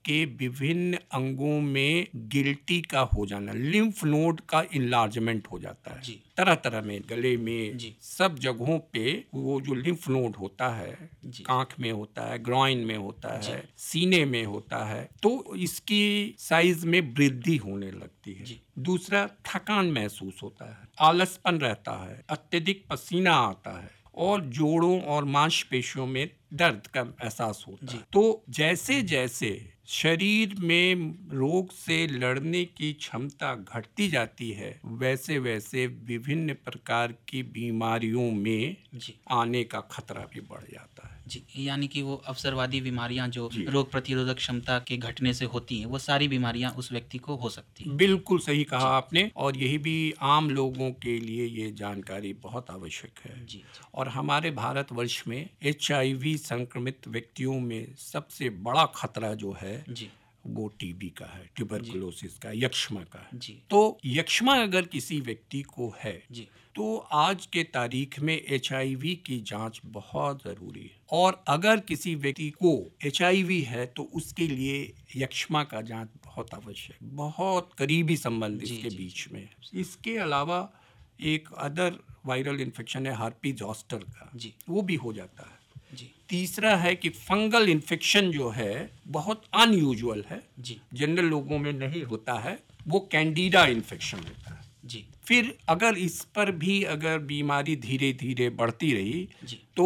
के विभिन्न अंगों में गिल्टी का हो जाना, लिम्फ नोड का इनलार्जमेंट हो जाता है। तरह तरह में, गले में, सब जगहों पे वो जो लिम्फ नोड होता है, कांख में होता है, ग्रॉइन में होता है, सीने में होता है, तो इसकी साइज में वृद्धि होने लगती है। दूसरा, थकान महसूस होता है, आलसपन रहता है, अत्यधिक पसीना आता है और जोड़ों और मांसपेशियों में दर्द का एहसास होता है। तो जैसे जैसे शरीर में रोग से लड़ने की क्षमता घटती जाती है, वैसे वैसे विभिन्न प्रकार की बीमारियों में आने का खतरा भी बढ़ जाता है। जी, यानी कि वो अवसरवादी बीमारियां जो रोग प्रतिरोधक क्षमता के घटने से होती हैं, वो सारी बीमारियां उस व्यक्ति को हो सकती हैं। बिल्कुल सही कहा आपने, और यही भी आम लोगों के लिए ये जानकारी बहुत आवश्यक है। और हमारे भारतवर्ष में HIV संक्रमित व्यक्तियों में सबसे बड़ा खतरा जो है वो टीबी का है, ट्यूबरकुलोसिस का, यक्ष्मा का है। तो यक्ष्मा अगर किसी व्यक्ति को है तो आज के तारीख में HIV की जांच बहुत जरूरी है, और अगर किसी व्यक्ति को HIV है तो उसके लिए यक्ष्मा का जांच बहुत आवश्यक, बहुत करीबी संबंध इसके बीच में। इसके अलावा एक अदर वायरल इन्फेक्शन है हर्पी जोस्टर का, वो भी हो जाता है। तीसरा है कि फंगल इन्फेक्शन जो है बहुत अनयूजुअल है, जनरल लोगों में नहीं होता है, वो कैंडिडा इन्फेक्शन होता है। फिर अगर इस पर भी अगर बीमारी धीरे धीरे बढ़ती रही तो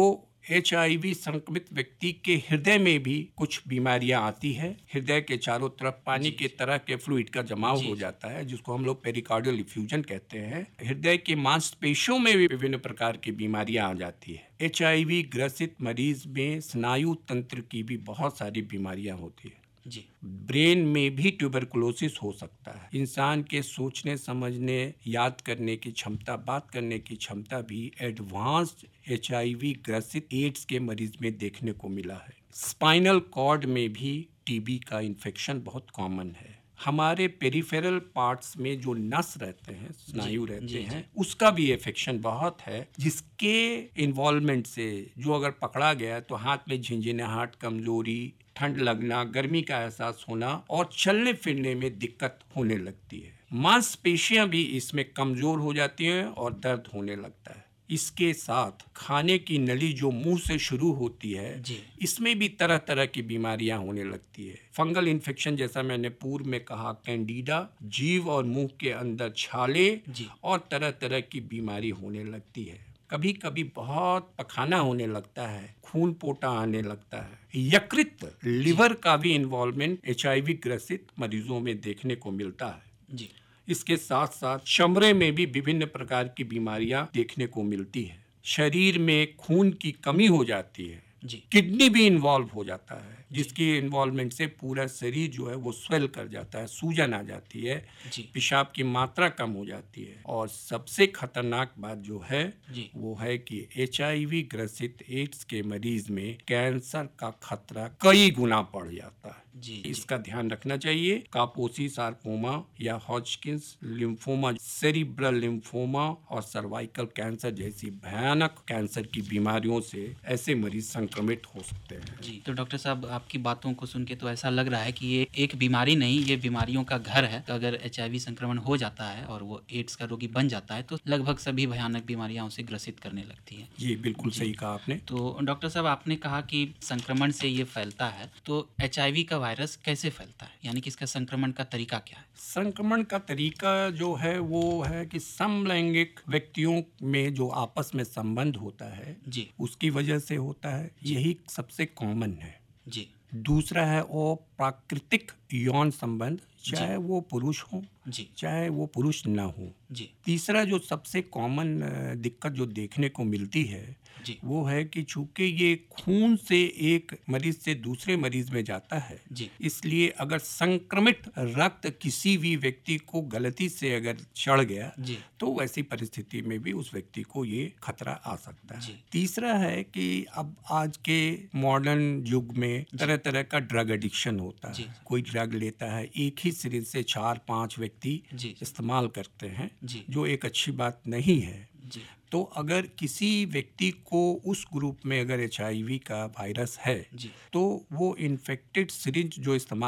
HIV संक्रमित व्यक्ति के हृदय में भी कुछ बीमारियां आती है। हृदय के चारों तरफ पानी के तरह के फ्लूइड का जमाव हो जाता है, जिसको हम लोग पेरिकार्डियल इफ्यूजन कहते हैं। हृदय के मांसपेशियों में भी विभिन्न प्रकार की बीमारियां आ जाती है। HIV ग्रसित मरीज में स्नायु तंत्र की भी बहुत सारी बीमारियां होती है। ब्रेन में भी ट्यूबरकुलोसिस हो सकता है। इंसान के सोचने, समझने, याद करने की क्षमता, बात करने की क्षमता भी एडवांस्ड HIV ग्रसित एड्स के मरीज में देखने को मिला है। स्पाइनल कॉर्ड में भी टीबी का इन्फेक्शन बहुत कॉमन है। हमारे पेरिफेरल पार्ट्स में जो नस रहते हैं, स्नायु रहते हैं, उसका भी इन्फेक्शन बहुत है, जिसके इन्वॉल्वमेंट से जो अगर पकड़ा गया तो हाथ में झिंझिनाहट, कमजोरी, ठंड लगना, गर्मी का एहसास होना और चलने फिरने में दिक्कत होने लगती है। मांसपेशियां भी इसमें कमजोर हो जाती हैं और दर्द होने लगता है। इसके साथ खाने की नली जो मुंह से शुरू होती है, इसमें भी तरह तरह की बीमारियां होने लगती है। फंगल इन्फेक्शन, जैसा मैंने पूर्व में कहा, कैंडिडा, जीभ और मुंह के अंदर छाले और तरह तरह की बीमारी होने लगती है। कभी कभी बहुत पखाना होने लगता है, खून पोटा आने लगता है। यकृत, लिवर का भी इन्वॉल्वमेंट HIV ग्रसित मरीजों में देखने को मिलता है। इसके साथ साथ चमड़े में भी विभिन्न प्रकार की बीमारियां देखने को मिलती है। शरीर में खून की कमी हो जाती है, किडनी भी इन्वॉल्व हो जाता है, जिसकी इन्वॉल्वमेंट से पूरा शरीर जो है वो स्वेल कर जाता है, सूजन आ जाती है, पेशाब की मात्रा कम हो जाती है। और सबसे खतरनाक बात जो है वो है कि HIV ग्रसित एड्स के मरीज में कैंसर का खतरा कई गुना बढ़ जाता है। इसका ध्यान रखना चाहिए। कापोसी सार्कोमा या हॉजकिंस लिम्फोमा, सेरिब्रल लिम्फोमा और सर्वाइकल कैंसर जैसी भयानक कैंसर की बीमारियों से ऐसे मरीज संक्रमित हो सकते हैं। तो डॉक्टर साहब, आपकी बातों को सुन के तो ऐसा लग रहा है कि ये एक बीमारी नहीं, ये बीमारियों का घर है। तो अगर HIV संक्रमण हो जाता है और वो एड्स का रोगी बन जाता है तो लगभग सभी भयानक बीमारियां उसे ग्रसित करने लगती हैं। जी, बिल्कुल सही कहा आपने। तो डॉक्टर साहब, आपने कहा कि संक्रमण से ये फैलता है, तो HIV का वायरस कैसे फैलता है, यानी कि इसका संक्रमण का तरीका क्या है? संक्रमण का तरीका जो है वो है कि समलैंगिक व्यक्तियों में जो आपस में संबंध होता है उसकी वजह से होता है। यही सबसे कॉमन है। दूसरा है वो प्राकृतिक यौन संबंध, चाहे वो पुरुष हो चाहे वो पुरुष ना हो। तीसरा जो सबसे कॉमन दिक्कत जो देखने को मिलती है वो है कि चूंकि ये खून से एक मरीज से दूसरे मरीज में जाता है, इसलिए अगर संक्रमित रक्त किसी भी व्यक्ति को गलती से अगर चढ़ गया तो वैसी परिस्थिति में भी उस व्यक्ति को ये खतरा आ सकता है। तीसरा है कि अब आज के मॉडर्न युग में तरह तरह का ड्रग एडिक्शन होता है। कोई ड्रग लेता है, एक ही सिरिंज से 4-5 व्यक्ति इस्तेमाल करते हैं, जो एक अच्छी बात नहीं है। तो अगर किसी व्यक्ति को उस ग्रुप में अगर HIV का वायरस है तो वो इन्फेक्टेड सिरिंज जो इस्तेमाल